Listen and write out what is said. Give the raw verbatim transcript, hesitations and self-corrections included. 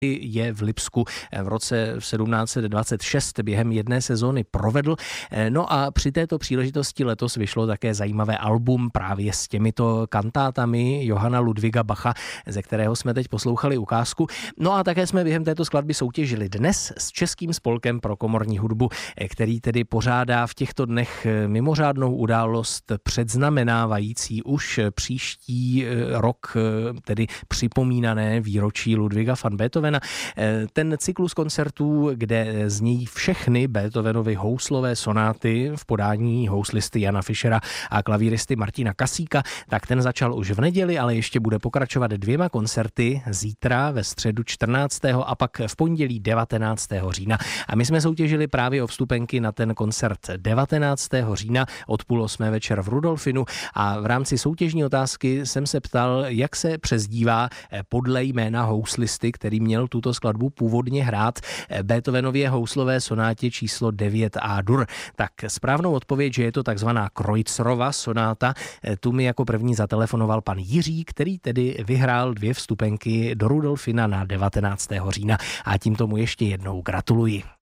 je v Lipsku v roce sedmnáct set dvacet šest během jedné sezóny provedl. No a při této příležitosti letos vyšlo také zajímavé album právě s těmito kantátami Johanna Ludwiga Bacha, ze kterého jsme teď poslouchali ukázku. No a také jsme během této skladby soutěžili dnes s Českým spolkem pro komorní hudbu, který tedy pořádá v těchto dnech mimořádnou událost předznamenávající už příští rok, tedy připomínané výročí Ludwiga van Beethovena. Ten cyklus koncertů, kde znějí všechny Beethovenovy houslové sonáty v podání houslisty Jana Fischera a klavíristy Martina Kasíka, tak ten začal už v neděli, ale ještě bude pokračovat dvěma koncerty zítra ve středu čtrnáctého a pak v pondělí devatenáctého října. A my jsme soutěžili právě o vstupenky na ten koncert devatenáctého října od půl osmé večer v Rudolfinu a v rámci soutěžní otázky jsem se ptal, jak se přezdívá podle jména houslisty, který měl tuto skladbu původně hrát, Beethovenově houslové sonátě číslo devět A-dur. Tak správnou odpověď, že je to takzvaná Kreuzerova sonáta, tu mi jako první zatelefonoval pan Jiří, který tedy vyhrál dvě vstupenky do Rudolfina na devatenáctého října a tím tomu ještě jednou gratuluji.